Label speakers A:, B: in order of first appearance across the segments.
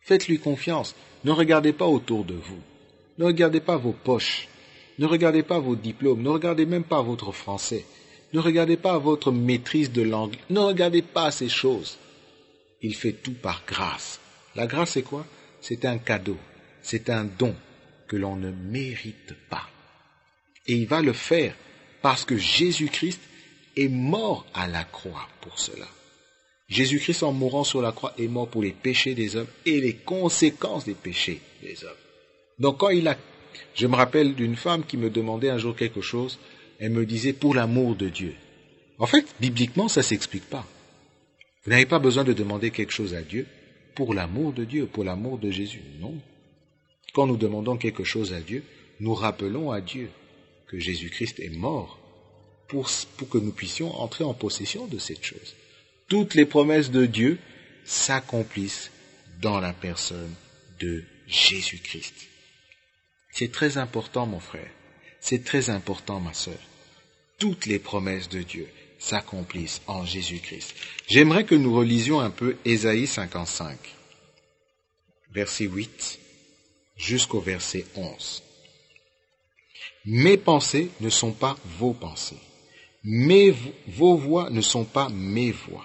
A: Faites-lui confiance. Ne regardez pas autour de vous. Ne regardez pas vos poches. Ne regardez pas vos diplômes. Ne regardez même pas votre français. Ne regardez pas votre maîtrise de l'anglais. Ne regardez pas ces choses. Il fait tout par grâce. La grâce, c'est quoi? C'est un cadeau. C'est un don que l'on ne mérite pas. Et il va le faire parce que Jésus-Christ est mort à la croix pour cela. Jésus-Christ, en mourant sur la croix, est mort pour les péchés des hommes et les conséquences des péchés des hommes. Donc je me rappelle d'une femme qui me demandait un jour quelque chose, elle me disait pour l'amour de Dieu. En fait, bibliquement, ça ne s'explique pas. Vous n'avez pas besoin de demander quelque chose à Dieu pour l'amour de Dieu, pour l'amour de Jésus. Non. Quand nous demandons quelque chose à Dieu, nous rappelons à Dieu que Jésus-Christ est mort pour que nous puissions entrer en possession de cette chose. Toutes les promesses de Dieu s'accomplissent dans la personne de Jésus-Christ. C'est très important, mon frère. C'est très important, ma sœur. Toutes les promesses de Dieu s'accomplissent en Jésus-Christ. J'aimerais que nous relisions un peu Ésaïe 55, verset 8 jusqu'au verset 11. Mes pensées ne sont pas vos pensées. Vos voix ne sont pas mes voix.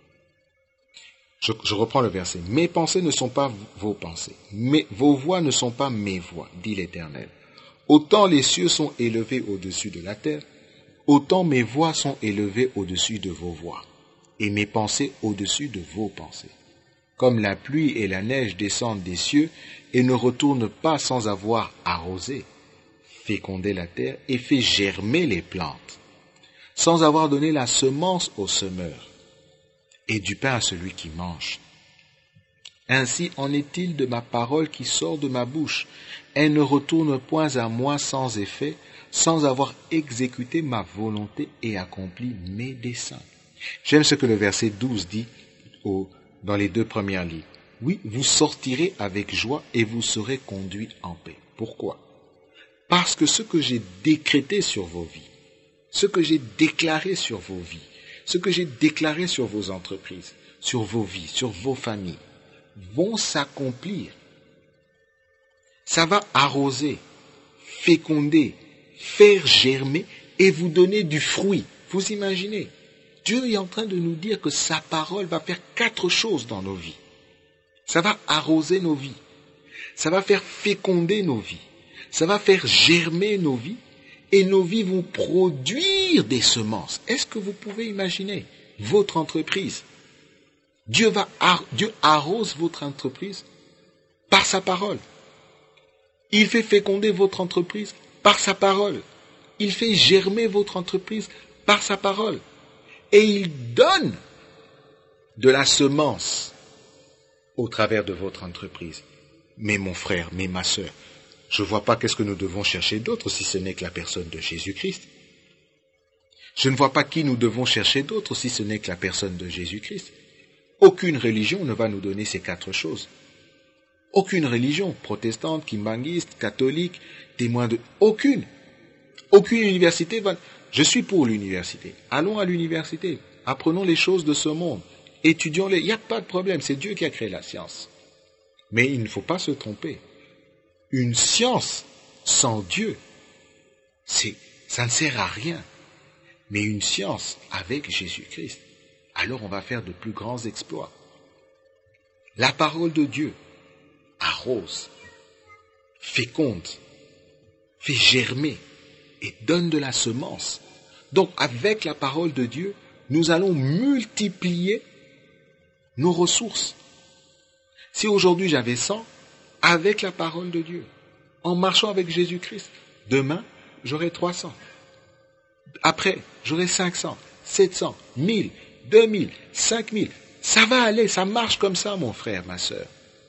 A: Je reprends le verset. Mes pensées ne sont pas vos pensées. Vos voix ne sont pas mes voix, dit l'Éternel. Autant les cieux sont élevés au-dessus de la terre, autant mes voix sont élevées au-dessus de vos voix, et mes pensées au-dessus de vos pensées. Comme la pluie et la neige descendent des cieux et ne retournent pas sans avoir arrosé, fécondé la terre et fait germer les plantes, sans avoir donné la semence au semeur, et du pain à celui qui mange. Ainsi en est-il de ma parole qui sort de ma bouche. Elle ne retourne point à moi sans effet, sans avoir exécuté ma volonté et accompli mes desseins. J'aime ce que le verset 12 dit dans les 2 premières lignes. Oui, vous sortirez avec joie et vous serez conduits en paix. Pourquoi? Parce que ce que j'ai décrété sur vos vies, ce que j'ai déclaré sur vos vies, ce que j'ai déclaré sur vos entreprises, sur vos vies, sur vos familles, vont s'accomplir. Ça va arroser, féconder, faire germer et vous donner du fruit. Vous imaginez? Dieu est en train de nous dire que sa parole va faire 4 choses dans nos vies. Ça va arroser nos vies. Ça va faire féconder nos vies. Ça va faire germer nos vies. Et nos vies vont produire des semences. Est-ce que vous pouvez imaginer votre entreprise? Dieu arrose votre entreprise par sa parole. Il fait féconder votre entreprise par sa parole. Il fait germer votre entreprise par sa parole. Et il donne de la semence au travers de votre entreprise. Mais mon frère, mais ma sœur, je ne vois pas qu'est-ce que nous devons chercher d'autre si ce n'est que la personne de Jésus-Christ. Je ne vois pas qui nous devons chercher d'autre si ce n'est que la personne de Jésus-Christ. Aucune religion ne va nous donner ces 4 choses. Aucune religion, protestante, kimbanguiste, catholique, témoin de... Aucune université va... Je suis pour l'université. Allons à l'université. Apprenons les choses de ce monde. Étudions-les. Il n'y a pas de problème. C'est Dieu qui a créé la science. Mais il ne faut pas se tromper. Une science sans Dieu, ça ne sert à rien. Mais une science avec Jésus-Christ, alors on va faire de plus grands exploits. La parole de Dieu arrose, féconde, fait germer et donne de la semence. Donc avec la parole de Dieu, nous allons multiplier nos ressources. Si aujourd'hui j'avais 100, avec la parole de Dieu, en marchant avec Jésus-Christ, demain j'aurai 300. Après, j'aurai 500, 700, 1000, 2000, 5000. Ça va aller, ça marche comme ça, mon frère, ma sœur.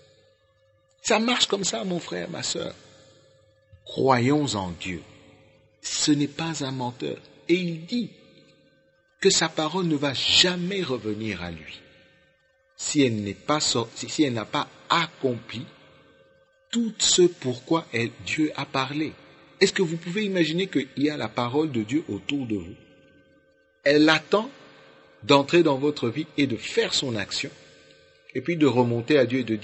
A: Ça marche comme ça, mon frère, ma sœur. Croyons en Dieu. Ce n'est pas un menteur. Et il dit que sa parole ne va jamais revenir à lui si elle n'a pas accompli tout ce pourquoi Dieu a parlé. Est-ce que vous pouvez imaginer qu'il y a la parole de Dieu autour de vous? Elle attend d'entrer dans votre vie et de faire son action, et puis de remonter à Dieu et de dire